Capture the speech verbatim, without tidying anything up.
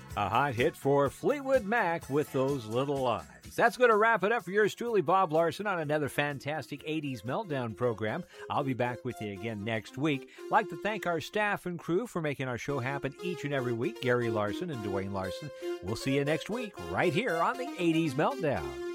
A hot hit for Fleetwood Mac with Those Little Lies. That's going to wrap it up for yours truly, Bob Larson, on another fantastic eighties Meltdown program. I'll be back with you again next week. I'd like to thank our staff and crew for making our show happen each and every week, Gary Larson and Dwayne Larson. We'll see you next week right here on the eighties Meltdown.